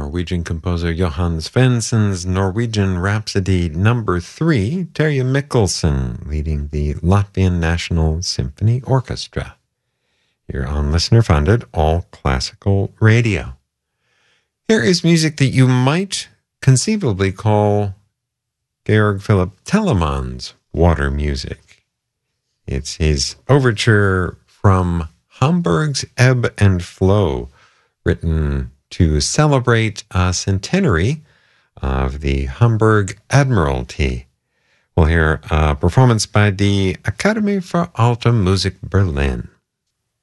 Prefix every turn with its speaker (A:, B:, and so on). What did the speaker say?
A: Norwegian composer Johann Svensson's Norwegian Rhapsody No. 3, Terje Mikkelsen leading the Latvian National Symphony Orchestra. Here on listener-funded All Classical Radio. Here is music that you might conceivably call Georg Philipp Telemann's water music. It's his overture from Hamburg's Ebb and Flow, written to celebrate a centenary of the Hamburg Admiralty. We'll hear a performance by the Academy for Alte Musik Berlin.